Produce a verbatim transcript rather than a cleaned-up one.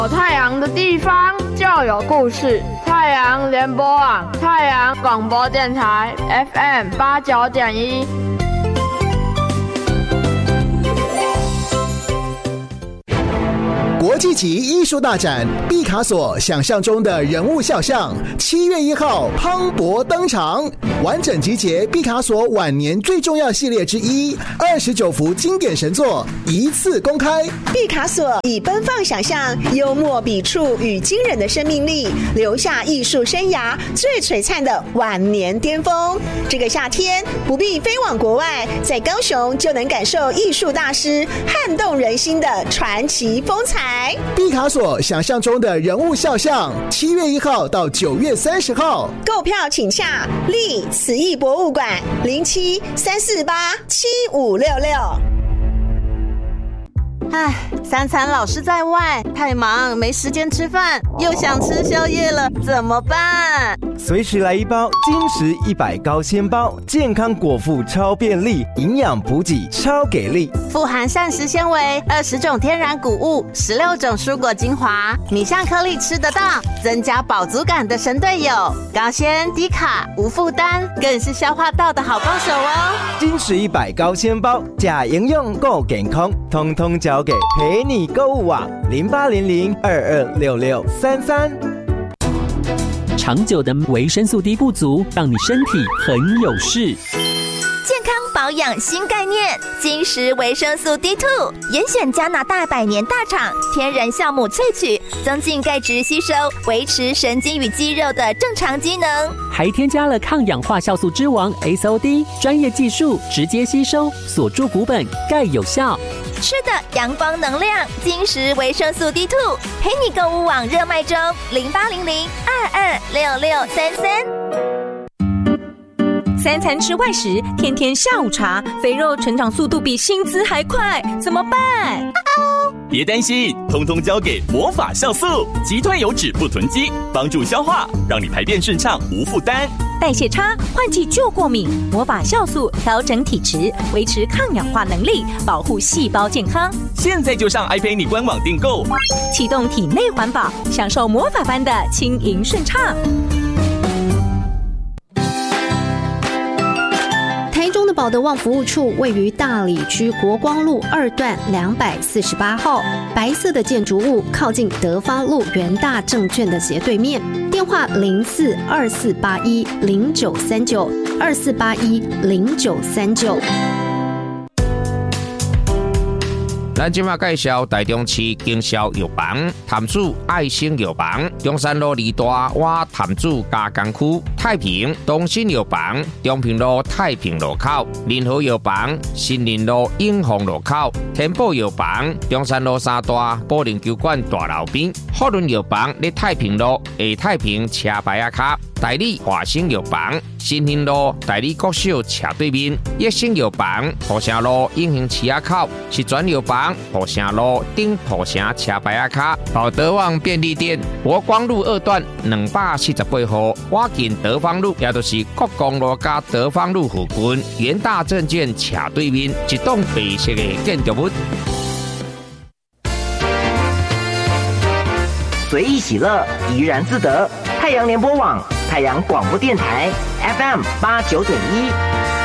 有太阳的地方就有故事。太阳联播网，太阳广播电台 F M 八九点一。 国际级艺术大展毕卡索想象中的人物肖像，七月一号磅礴登场，完整集结毕卡索晚年最重要系列之一，二十九幅经典神作一次公开。 毕卡索以奔放想象、幽默笔触与惊人的生命力，留下艺术生涯最璀璨的晚年巅峰。这个夏天不必飞往国外，在高雄就能感受艺术大师撼动人心的传奇风采。 毕卡索想象中的人物肖像，七月一号到九月三十号， 购票请洽立慈艺博物馆零七三四八七五六六。 唉，三餐老是在外，太忙没时间吃饭，又想吃宵夜了，怎么办？ 随时来一包金石一百高纤包，健康果腹超便利，营养补给超给力， 富含膳食纤维，二十种天然谷物，十六种蔬果精华，米香颗粒吃得到，增加饱足感的神队友，高纤低卡无负担，更是消化道的好帮手哦。 金石一百高纤包，假营养够健康，通通交给陪你购物网零八零零二二六六三三。 长久的维生素 D 不足，让你身体很有事。 健康保养新概念，金石维生素 D 二 严选加拿大百年大厂天然酵母萃取，增进钙质吸收，维持神经与肌肉的正常机能， 还添加了抗氧化酵素之王 S O D， 专业技术直接吸收，锁住骨本，钙有效。 吃的阳光能量，金石维生素 D 二， 陪你购物网热卖中零八零零二二六六三三。 三餐吃外食，天天下午茶，肥肉成长速度比薪资还快，怎么办？ 别担心，通通交给魔法酵素，击退油脂不囤积，帮助消化，让你排便顺畅无负担。 代谢差、换季就过敏，魔法酵素调整体质，维持抗氧化能力，保护细胞健康。 现在就上 iPay 官网订购， 启动体内环保，享受魔法般的轻盈顺畅。 台中的保德旺服务处位于大里区国光路二段两百四十八号，白色的建筑物靠近德发路元大证券的斜对面，电话零四二四八一零九三九二四八一零九三九。 咱今麦介绍台中市经销药房潭子爱心药房，中山路二大洼潭子加工区，太平东新药房中平路太平路口，联合药房新林路永丰路口，天宝药房中山路三大保龄球馆大楼边，福伦药房在太平路下太平车牌仔卡，代理华兴药房新兴路代理国小斜对面，益生药房浦城路永兴市仔口，是转药房浦城路顶浦城车牌仔卡，保德旺便利店国光路二段两百四十八号，挖近德芳路，也就是国光路加德芳路附近，元大证券斜对面一栋白色的建筑物。 随意喜乐，怡然自得。太阳联播网，太阳广播电台 F M 八九点一。